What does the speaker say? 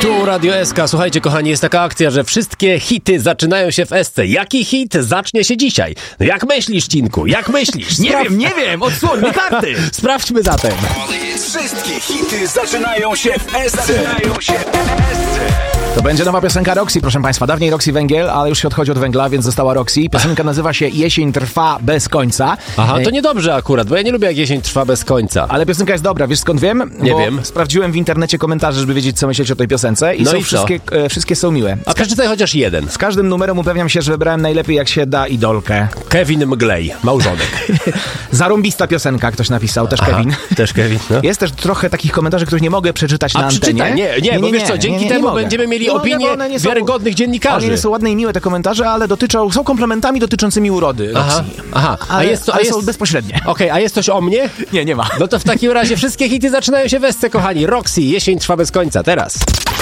Tu Radio SK. Słuchajcie, kochani, jest taka akcja, że wszystkie hity zaczynają się w SC. Jaki hit zacznie się dzisiaj? No jak myślisz, Cinku? Jak myślisz? Nie wiem, odsłoń mi karty! Sprawdźmy zatem. Wszystkie hity zaczynają się w SC. To będzie nowa piosenka Roxy, proszę Państwa. Dawniej Roxy Węgiel, ale już się odchodzi od węgla, więc została Roxy. Piosenka nazywa się Jesień trwa bez końca. Aha, to niedobrze akurat, bo ja nie lubię, jak jesień trwa bez końca. Ale piosenka jest dobra, wiesz skąd wiem? Nie wiem. Sprawdziłem w internecie komentarze, żeby wiedzieć, co myśleć o tej piosence. No i co? Wszystkie są miłe. A przeczytaj chociaż jeden. Z każdym numerem upewniam się, że wybrałem najlepiej jak się da idolkę. Kevin Mglej, małżonek. Zarąbista piosenka, ktoś napisał, też Aha, Kevin. też Kevin, no. Jest też trochę takich komentarzy, których nie mogę przeczytać na antenie. Przeczytaj, nie, bo wiesz co, dzięki temu będziemy mieli opinie wiarygodnych dziennikarzy. One nie są ładne i miłe te komentarze, ale są komplementami dotyczącymi urody Roxy. Aha. Ale są bezpośrednie. Okej, a jest coś o mnie? Nie ma. No to w takim razie wszystkie hity zaczynają się w SC, kochani. Roxy, jesień trwa bez końca, teraz.